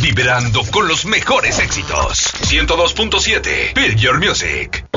vibrando con los mejores éxitos. 102.7 Feel Your Music.